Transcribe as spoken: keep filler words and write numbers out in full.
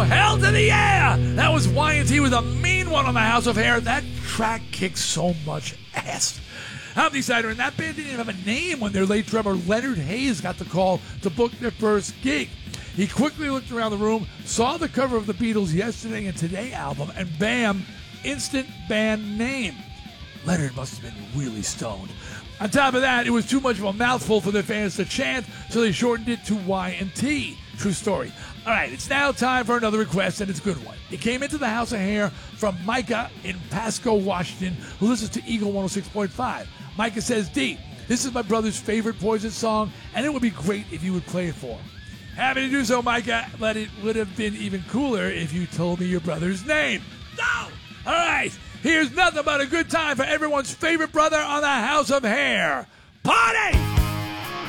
Hell to the Yeah! That was Y and T with a mean one on the House of Hair. That track kicks so much ass. I'm Decider, and that band didn't even have a name when their late drummer Leonard Hayes got the call to book their first gig. He quickly looked around the room, saw the cover of the Beatles' Yesterday and Today album, and bam, instant band name. Leonard must have been really stoned. On top of that, it was too much of a mouthful for their fans to chant, so they shortened it to Y and T. True story. All right, it's now time for another request, and it's a good one. It came into the House of Hair from Micah in Pasco, Washington, who listens to Eagle one oh six point five. Micah says, D, this is my brother's favorite Poison song, and it would be great if you would play it for him. Happy to do so, Micah, but it would have been even cooler if you told me your brother's name. No! All right, here's nothing but a good time for everyone's favorite brother on the House of Hair. Party!